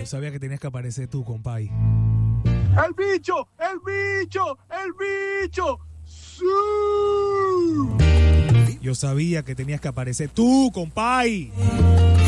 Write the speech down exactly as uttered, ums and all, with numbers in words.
sabía que tenías que aparecer tú, compay. ¡El bicho! ¡El bicho! ¡El bicho! ¡Sí! Yo sabía que tenías que aparecer tú, compay.